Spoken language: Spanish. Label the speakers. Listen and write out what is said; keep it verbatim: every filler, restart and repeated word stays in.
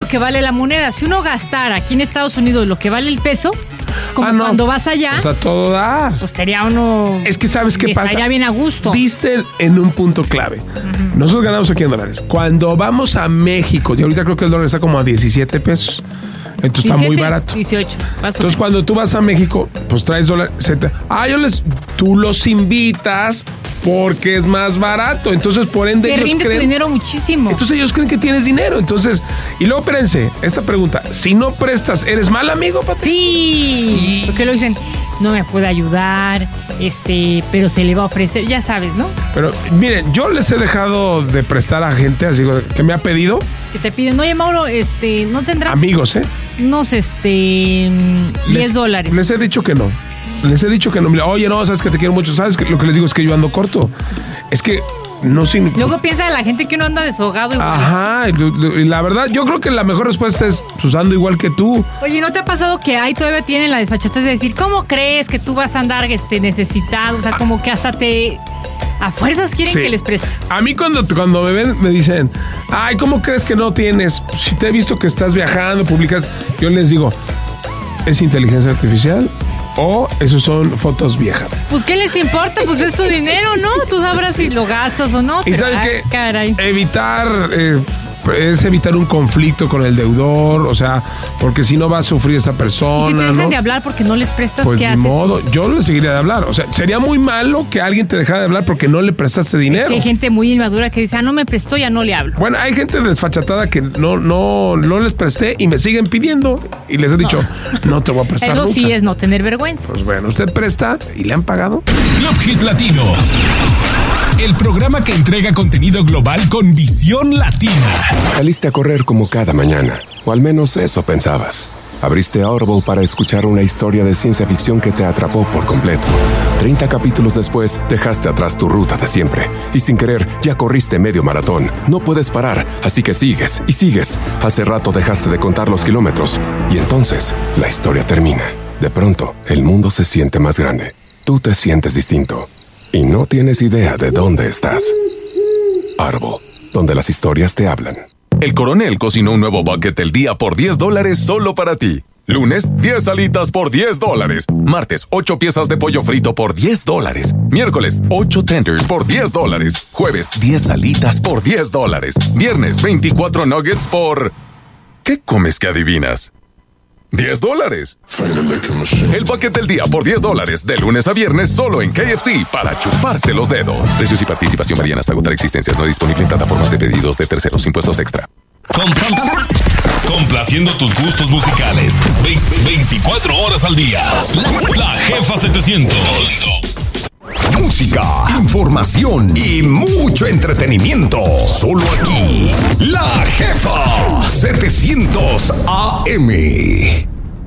Speaker 1: que vale la moneda. Si uno gastara aquí en Estados Unidos lo que vale el peso, como
Speaker 2: ah, no.
Speaker 1: cuando vas allá,
Speaker 2: o sea, todo da.
Speaker 1: pues sería uno...
Speaker 2: Es que ¿sabes qué pasa?
Speaker 1: Estaría bien a gusto.
Speaker 2: Viste en un punto clave. Uh-huh. Nosotros ganamos aquí en dólares. Cuando vamos a México, y ahorita creo que el dólar está como a diecisiete pesos. Entonces diecisiete, está muy barato.
Speaker 1: dieciocho.
Speaker 2: Entonces cuando tú vas a México, pues traes dólares. Ah, yo les... Tú los invitas porque es más barato. Entonces, por ende,
Speaker 1: te
Speaker 2: ellos
Speaker 1: rinde
Speaker 2: creen...
Speaker 1: tu dinero muchísimo.
Speaker 2: Entonces ellos creen que tienes dinero. Entonces, y luego espérense, esta pregunta. Si no prestas, ¿eres mal amigo, Pati?
Speaker 1: Sí. Y... Porque lo dicen, no me puede ayudar, este, pero se le va a ofrecer, ya sabes, ¿no?
Speaker 2: Pero, miren, yo les he dejado de prestar a gente, así que me ha pedido.
Speaker 1: Que te piden, oye, Mauro, este, ¿no tendrás...
Speaker 2: Amigos, ¿eh?
Speaker 1: Unos, este, diez dólares.
Speaker 2: Les he dicho que no. Les he dicho que no. Oye, no, sabes que te quiero mucho. ¿Sabes que lo que les digo es que yo ando corto? Es que no significa...
Speaker 1: Luego piensa la gente que uno anda desahogado igual.
Speaker 2: Ajá, y la verdad, yo creo que la mejor respuesta es pues ando igual que tú.
Speaker 1: Oye, ¿no te ha pasado que ahí todavía tienen la desfachatez de decir, ¿cómo crees que tú vas a andar este, necesitado? O sea, ah. como que hasta te... A fuerzas quieren sí. que les prestes.
Speaker 2: A mí cuando, cuando me ven me dicen, ay, ¿cómo crees que no tienes? Si te he visto que estás viajando, publicas... Yo les digo, ¿es inteligencia artificial? O esos son fotos viejas.
Speaker 1: Pues, ¿qué les importa? Pues es tu dinero, ¿no? Tú sabrás sí. si lo gastas o no.
Speaker 2: ¿Y sabes
Speaker 1: ah,
Speaker 2: qué?
Speaker 1: Caray.
Speaker 2: Evitar... Eh, es evitar un conflicto con el deudor, o sea, porque si no va a sufrir esa persona.
Speaker 1: Y si te dejan
Speaker 2: ¿no?
Speaker 1: de hablar porque no les prestas,
Speaker 2: pues
Speaker 1: ¿qué
Speaker 2: ni
Speaker 1: haces?
Speaker 2: modo, yo le seguiría de hablar. O sea, sería muy malo que alguien te dejara de hablar porque no le prestaste dinero.
Speaker 1: Es que hay gente muy inmadura que dice, ah, no me prestó, ya no le hablo.
Speaker 2: Bueno, hay gente desfachatada que no, no, no les presté y me siguen pidiendo y les he dicho, no, no te voy a prestar
Speaker 1: Eso
Speaker 2: nunca.
Speaker 1: sí es no tener vergüenza.
Speaker 2: Pues bueno, usted presta y le han pagado.
Speaker 3: Club Hit Latino. El programa que entrega contenido global con visión latina.
Speaker 4: Saliste a correr como cada mañana, o al menos eso pensabas. Abriste Audible para escuchar una historia de ciencia ficción que te atrapó por completo. treinta capítulos después, dejaste atrás tu ruta de siempre. Y sin querer, ya corriste medio maratón. No puedes parar, así que sigues y sigues. Hace rato dejaste de contar los kilómetros. Y entonces, la historia termina. De pronto, el mundo se siente más grande. Tú te sientes distinto. Y no tienes idea de dónde estás. Audible, donde las historias te hablan.
Speaker 5: El Coronel cocinó un nuevo bucket del día por diez dólares solo para ti. Lunes, diez alitas por diez dólares. Martes, ocho piezas de pollo frito por diez dólares. Miércoles, ocho tenders por diez dólares. Jueves, diez alitas por diez dólares. Viernes, veinticuatro nuggets por... ¿Qué comes que adivinas? diez dólares. El bucket del día por diez dólares. De lunes a viernes solo en K F C para chuparse los dedos. Precios y participación varían hasta agotar existencias. No disponible en plataformas de pedidos de terceros. Impuestos extra.
Speaker 3: Complaciendo tus gustos musicales. veinticuatro horas al día. La, la Jefa setecientos. Música, información y mucho entretenimiento. Solo aquí, La Jefa setecientos A M.